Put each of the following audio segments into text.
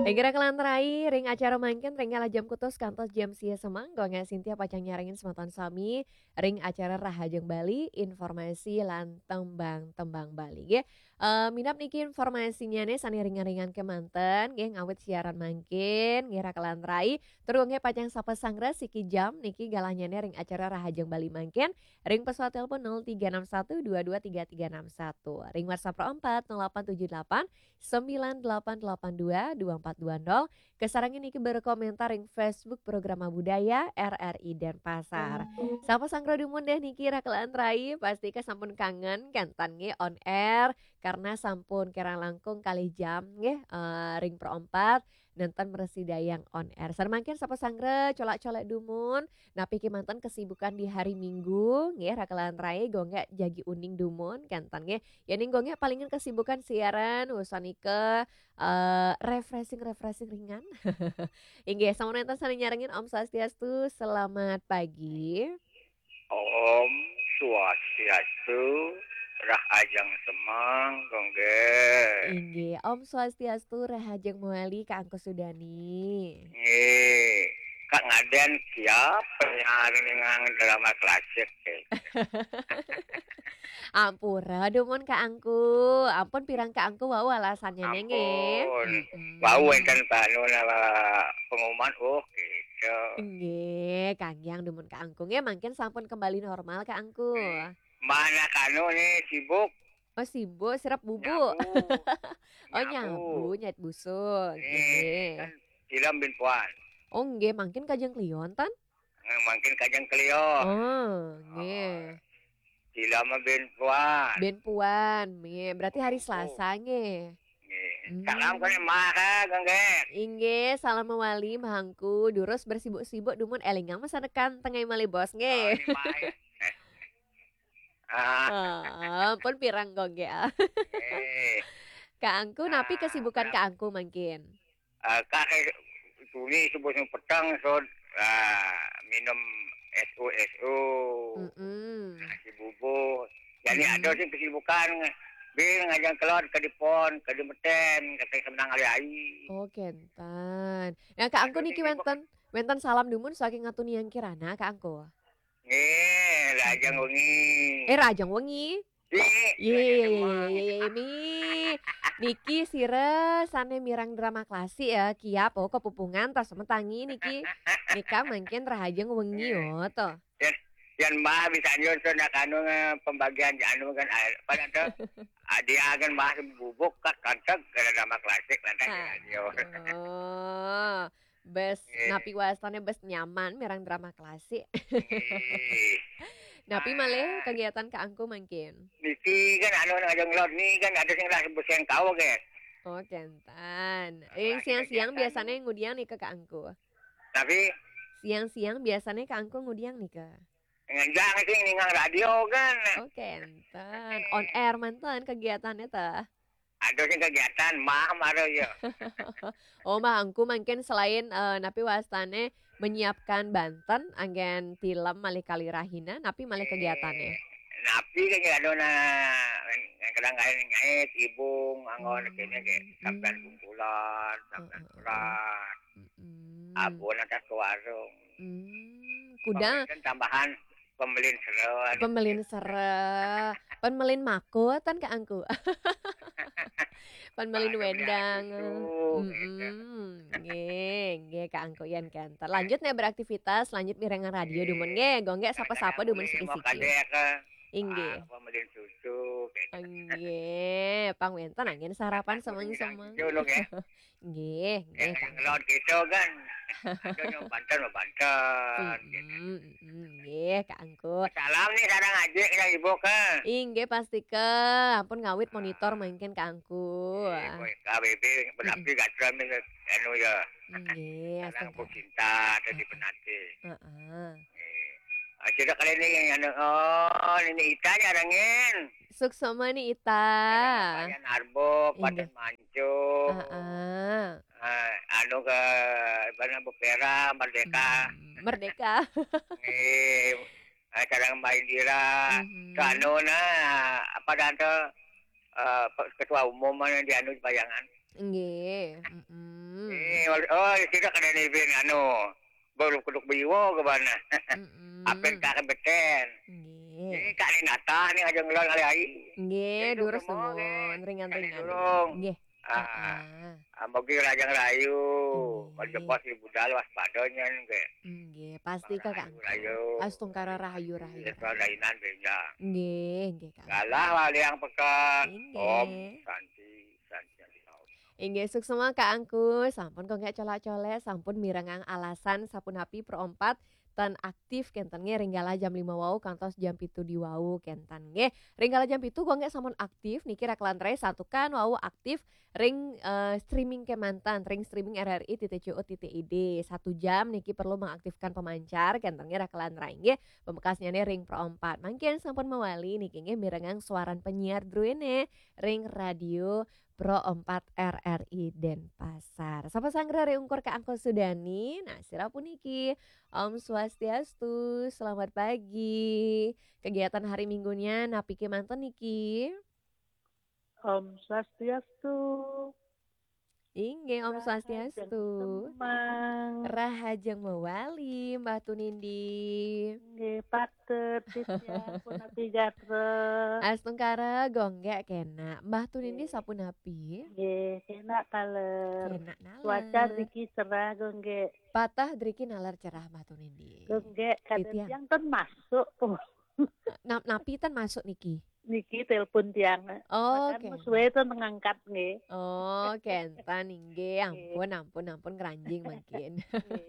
Segera kelantarai, ring acara mangkin ring jam kutus kantos jam sia semang gonga Sintia pacang nyaringin sematan sami ring acara Rahajeng Bali informasi lan tembang Bali ya. Minap niki informasinya nih sani ringan-ringan kemanten nggih ngawit siaran mangkin ngira kelantarai terus nggih pacang sapa sangra siki jam niki galahnyane ring acara Rahajeng Bali mangkin ring pesawat telepon 0361 223361 ring WhatsApp 4 0878 9882 2420 kesarangin iki berkomentar ring Facebook Program Budaya RRI Denpasar. Sapa sangro dumun deh niki rakelaan trai pasti sampun kangen kentan nge on air karena sampun kira langkung kali jam nge ring perempat nonton meresidayang on air. Sarmangkin sapa sangre colak-colek dumun napi mantan kesibukan di hari Minggu nge rakelaan trai gonggak jagi uning dumun kentan nge ya ning gonggak palingan kesibukan siaran usanike refreshing ringan. Inggih, sampun saling nyarengin Om Swastiastu, selamat pagi. Om Swastiastu, Rahajang Semang, Gongge. Inggih, Om Swastiastu, Rahajeng Muali, Kak Angko Sudani. Kak Ngaden siap penyiar dengan drama klasik. Ampura, dumun Kak Angku. Ampun pirang Kak Angku wau alasannya nenge. Ampun, bau enten panu pengumuman gitu. Inggih, Kang Yang dumun Kak Angku nge mangkin sampun kembali normal Kak Angku. Mana kanu nih sibuk? Oh sibuk, sirap bubu. Nyabu. Oh nyabu, nyait busuk. Kan film bin Puan. Oh nggih, mangkin kajeng kliyon tan? Mungkin kajeng kelio. Oh, nggih. Silama bin Puan. Ben Puan, nggih. Berarti hari Selasa nggih. Salam kene maha gangge. Inggih, salam mewali mahangku. Durus bersibuk-sibuk dumun elingang masa dekan tengah mali bos nggih. Pun pirang gongge. Kak Angku, napi kesibukan Kak Angku mangkin. Kak tuli sebut petang so minum SU nasi bubuk. Jadi ada sih kesibukan Bing ngajang keluar ke dipon, ke dimeten, katanya senang hari-hari. Oh, kentan. Nah, Kak Angku niki wenten salam dumun saking ngatuni yang kirana Kak Angku. Rajang wengi. Rajang wengi. Ye, Niki sire sane mirang drama klasik ya kiap oh kepupungan tas sementangi niki nikah mungkin rahajeng wengi yo to. Yan mah bisa nyon so nak anu pembagian anu kan pada tuh dia akan bahas bubuk kat kantek drama klasik lantai radio. Oh. Bes napi wastane bes nyaman mirang drama klasik. Napi malih kegiatan Kak Angku mungkin. Niki kan anu ngajeng laut nih kan ada sing lah sebut kau guys. Oh kentan. Yang siang-siang biasanya ngudiang nih ke Kak Angku. Tapi siang-siang biasanya Kak Angku ngudiang nih ke. Jangan sih ningang radio kan. Oh kentan. On air mantan kegiatannya ta. Ada sih kegiatan mah ya. Oh mah Angku mungkin selain napi wastane menyiapkan Banten anggen film malih kali rahina napi malih kegiatannya. Napi kan ada kadang-kadang ngait ibung anggon kene ke sampean kumpulan sampean berat. Abon atas ke warung. Kuda tambahan Pemelin sere. Pemelin makutan Kak Angku. Pemelin wendang. Nggih Kak Angku yan kentar. Lanjut nih beraktivitas, lanjut mirengan radio dumun nggih, gonggek sapa-sapa dumun siki-siki. Inggih. Pemelin susu. Nggih, pangwentan angin sarapan semeng-semeng. Nggih, Kak. Laut gitu kan. Ada Banten. Nggih, Kak Angku. Salam nih sareng aja yang ibu ke. Inggih pasti ke. Ampun ngawit monitor mungkin Kak Angku. KBB benapi gak anu ya. Nggih, astagfirullah. Aku cinta tadi penati. Heeh. Sudah kali ini ini Ita nyarengin. Suksoma nih Ita. Payan Arbo, Padan Manco. Anu ke Bana Bukera, Merdeka. Acara main dira. Anu apa Ketua Umum di anu bayangan. Nggih. tidak kada ni bin baru kuduk biwo ke mana. Apen ka beten. Nggih. Kak ni natah ni aja ngelang ali. Nggih, durus nuwun, ringan-ringan. Nggih. Mogi rajang rayu. Kalau bos ibu dal waspadanya nggih. Nggih, pasti Kak. Astung karo rahayu-rahayu. Lainan beja. Nggih, Kak. Galah wali yang pekat. Om, santi. Inggih suksema Kak Angku, sampun kok gak colak-colek, sampun mirengang alasan sapun hapi perompat ten aktif kenten nge ringgala jam 5 wau kantos jam 7 di wau kenten nge ringgala jam 7 kok gak sampun aktif niki raklantre satu kan wau aktif ring streaming kemantan ring streaming RRI.co.id 1 jam niki perlu mengaktifkan pemancar kenten nge raklantre nge pembekasnya nih ring perompat mungkin sampun mewali niki nge mirengang suaran penyiar druene ring radio Pro 4 RRI Denpasar. Sapa sangrare ungkur Kak Angko Sudani. Nah, sirapun niki. Om Swastiastu. Selamat pagi. Kegiatan hari Minggunya napi ke manten niki. Om Swastiastu. Inggih Om Swastiastu. Rahajeng mewali Mbah Tunindi. Nggih patut sisya pun api jatra. Astungkara gonggek kena. Mbah Tunindi sapun api. Nggih, kena kaler. Kena nalar. Cuaca driki cerah gonggek. Patah driki nalar cerah Mbah Tunindi. Gonggek kadang yang ten masuk tuh. Napi tan masuk niki. Niki telepon tiang. Oh, oke. Suwe itu mengangkat nggih. Oh, kentan nggih. Ampun keranjing makin.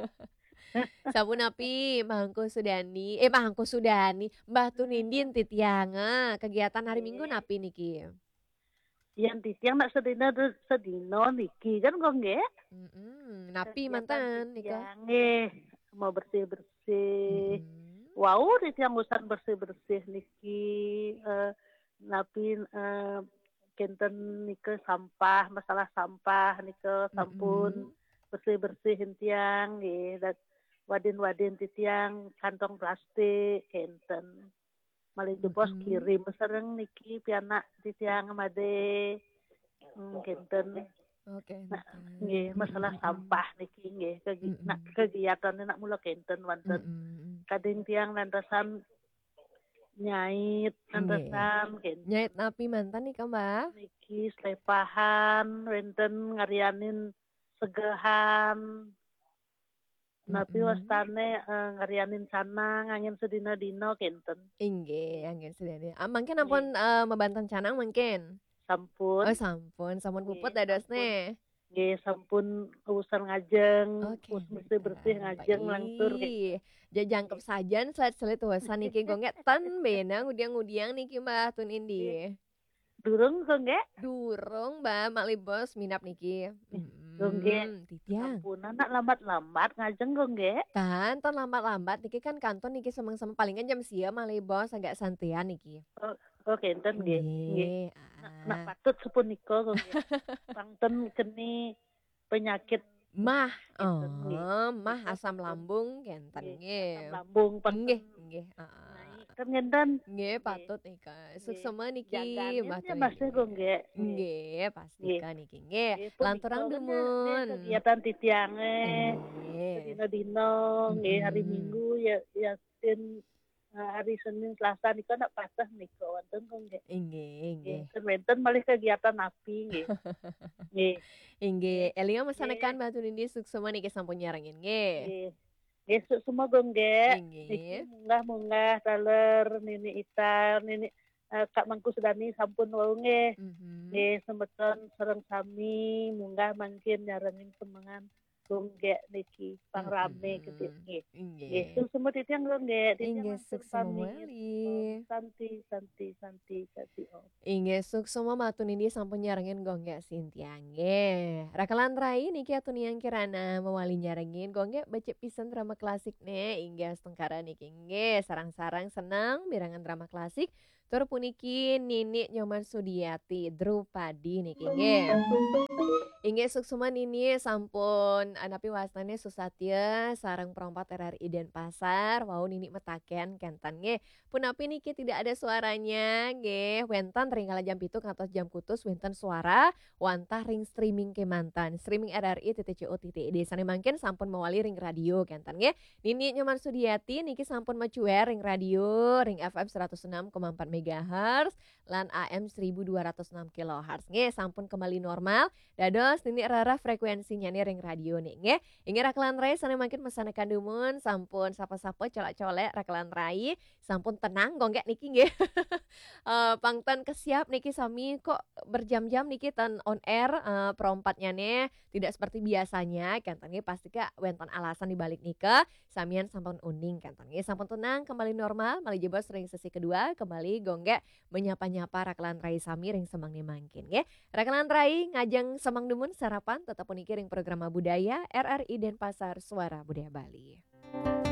Sabun api Mahangko Sudani. Mbah Tunindin titianga. Kegiatan hari Minggu napi niki. Yang titiang nak sedino niki kan kok nggih. Napi mantan nika. Nggih, mau bersih-bersih. Wow, titiang usan bersih-bersih niki. Napi kenten nike masalah sampah nike sampun bersih tiang nggih wadin titiang kantong plastik kenten malih bos kirim sareng niki pianak titiang made kenten nggih masalah sampah niki nggih kegiatan nak mula kenten wonten kadang tiang lantasan nyait nantesan nyait napi mantan nih Mbak niki slepahan wenten ngarianin segehan napi wastane ngarianin sanang angin sedina-dino kenten inggih angin sedina mungkin ampun mebantan canang mungkin sampun puput dadosne nggih sampun urusan ngajeng bersih ngajeng langtur jangkep sajan selit wasan niki gonggek tan benang udiang niki Mbah Tunindi. Durung gonggek? Durung Mbah Mak Libos minap niki. Gonggek. Titiang. Sampun anak lambat-lambat ngajeng gonggek. Kan ton lambat-lambat niki kan kanton niki semeng-semeng palingan jam sia Mak Libos agak santian niki. Oh kenten nggih. Nak patut sepunika gonggek. Pangten keni penyakit mah asam lambung kenten nggih. Asam lambung nggih. Kan ngenten nggih patut nika. Suksema niki Mbah Masih gonggek. Nggih pasti kan niki nggih. Lanturang dumun. Kegiatan titiange. Dina-dina nggih hari Minggu ya tin hari Senin Selasa nika nak patah nika wonten gonggek. Nggih. Wonten malih kegiatan napi nggih. Nggih, elinga mesanekan Mbah Tunindi suksema niki sampun nyarengin nggih. Nggih, semua gonggek. Niki munggah taler nini Ita, nini Kak Mangku Sudani sampun wau nggih. Nggih, semeton sareng sami munggah mangkin nyarengin semangan gonggek niki pangrame ketik nggih. Nggih, semua titiang gonggek. Inggih suksema wali. Santi. Inggih suksema Mbah Tunindi sampun nyarengin gonggek sintiang nggih. Rakalan rai niki atuniang kirana mewali nyarengin gonggek becek pisan drama klasik ne inggih astengkara niki nggih sarang-sarang senang mirangan drama klasik Tur puniki Nini Nyoman Sudiati Drupadi niki nggih. Inggih suksuma Nini sampun anapi wasnane susatya sareng perompat RRI Denpasar wau Nini metaken kentan nggih. Punapi niki tidak ada suaranya nggih. Wenten ringkala jam 7 ngantos jam kutus wenten suara wantah ring streaming kemantan. Streaming RRI.co.id sane mangken sampun mawali ring radio kentan nggih. Nini Nyoman Sudiati niki sampun macuer ring radio ring FM 106,4 MHz lan AM 1206 kHz nggih sampun kembali normal. Dados Nini rara frekuensinya nih ring radio nih nggih. Inggih Raklan Rai sana makin mesanekan dumun sampun sapa-sapa colek-colek Raklan Rai sampun tenang gonggek niki nggih. Pangton kesiap niki sami kok berjam-jam niki ten on air perompatnya nih tidak seperti biasanya kentan nggih pasti ka wonten alasan dibalik nika samian sampun uning kentan nggih sampun tenang kembali normal malih jebos ring sesi kedua kembali gonggek menyapa-nyapa Raklan Rai sami ring semang nih mangkin nggih. Raklan Rai ngajeng semang dumun sarapan tetap niki ring program budaya RRI Denpasar Suara Budaya Bali.